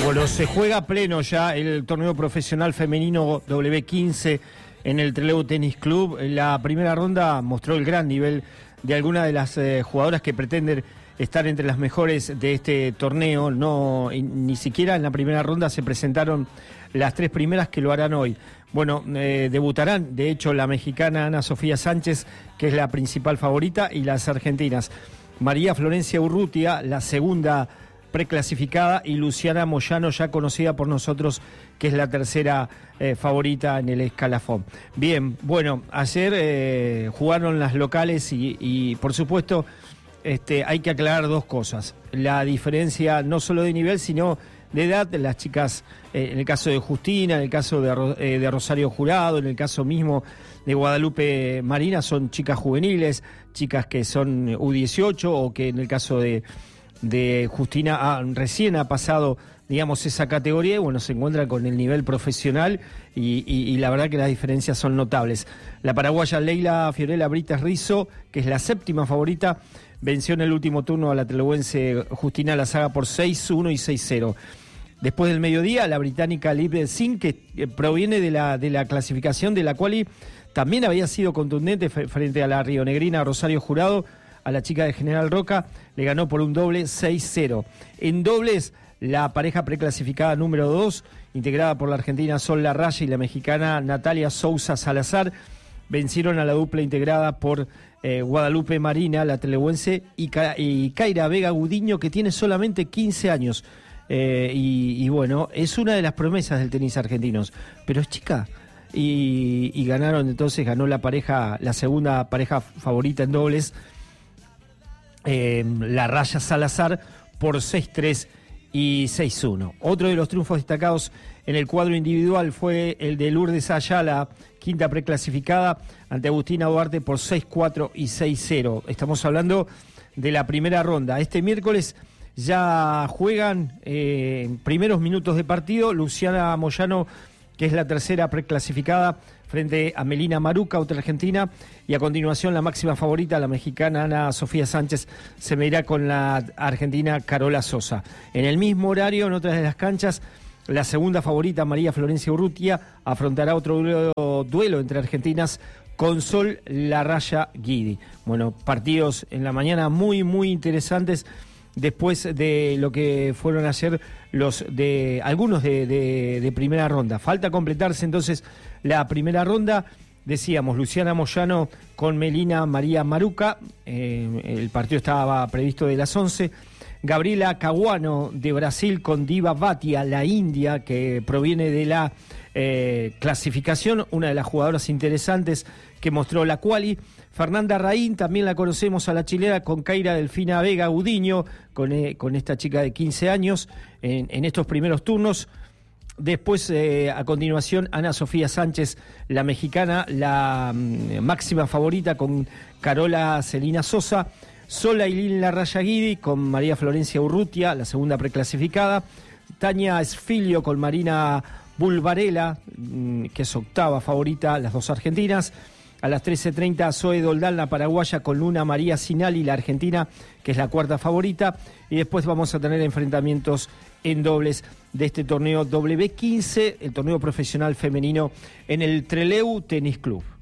Bueno, se juega a pleno ya el torneo profesional femenino W15 en el Trelew Tenis Club. La primera ronda mostró el gran nivel de algunas de las jugadoras que pretenden estar entre las mejores de este torneo. Ni siquiera en la primera ronda se presentaron las tres primeras que lo harán hoy. Bueno, debutarán, de hecho, la mexicana Ana Sofía Sánchez, que es la principal favorita, y las argentinas María Florencia Urrutia, la segunda preclasificada, y Luciana Moyano, ya conocida por nosotros, que es la tercera favorita en el escalafón. Bien, bueno, ayer jugaron las locales y por supuesto hay que aclarar dos cosas. La diferencia no solo de nivel, sino de edad de las chicas, en el caso de Justina, en el caso de Rosario Jurado, en el caso mismo de Guadalupe Marina, son chicas juveniles, chicas que son U18, o que en el caso de Justina recién ha pasado, digamos, esa categoría, y bueno, se encuentra con el nivel profesional y la verdad que las diferencias son notables. La paraguaya Leila Fiorella Brites Rizzo, que es la séptima favorita, venció en el último turno a la telehuense Justina Lazaga por 6-1 y 6-0. Después del mediodía, la británica Liv Singh, que proviene de la clasificación de la quali, también había sido contundente frente a la rionegrina Rosario Jurado. A la chica de General Roca le ganó por un doble 6-0. En dobles, la pareja preclasificada número 2, integrada por la argentina Sol Larraya y la mexicana Natalia Sousa Salazar, vencieron a la dupla integrada por Guadalupe Marina, la telehuense, y Kaira Vega Gudiño, que tiene solamente 15 años. Y bueno, es una de las promesas del tenis argentinos, pero es chica. Y ganó la segunda pareja favorita en dobles, Larraya Salazar, por 6-3 y 6-1. Otro de los triunfos destacados en el cuadro individual fue el de Lourdes Ayala, quinta preclasificada, ante Agustina Duarte por 6-4 y 6-0. Estamos hablando de la primera ronda. Este miércoles ya juegan primeros minutos de partido Luciana Moyano, que es la tercera preclasificada, frente a Melina Maruca, otra argentina, y a continuación la máxima favorita, la mexicana Ana Sofía Sánchez, se medirá con la argentina Carola Sosa. En el mismo horario, en otras de las canchas, la segunda favorita, María Florencia Urrutia, afrontará otro duelo entre argentinas con Sol Larraya Guidi. Bueno, partidos en la mañana muy, muy interesantes, después de lo que fueron ayer algunos de primera ronda. Falta completarse entonces la primera ronda. Decíamos, Luciana Moyano con Melina María Maruca, el partido estaba previsto de las 11. Gabriela Caguano de Brasil con Diva Bhatia, la india, que proviene de la clasificación, una de las jugadoras interesantes que mostró la quali. Fernanda Raín, también la conocemos a la chilena, con Kaira Delfina Vega Gudiño, con esta chica de 15 años en estos primeros turnos. Después, a continuación, Ana Sofía Sánchez, la mexicana, la máxima favorita, con Carola Celina Sosa. Sol Ailín Larraya Guidi con María Florencia Urrutia, la segunda preclasificada. Tania Sfilio con Marina Bulvarela, que es octava favorita, las dos argentinas. A las 13:30, Zoe Doldán, la paraguaya, con Luna María Sinali, la argentina, que es la cuarta favorita. Y después vamos a tener enfrentamientos en dobles de este torneo W15, el torneo profesional femenino en el Trelew Tenis Club.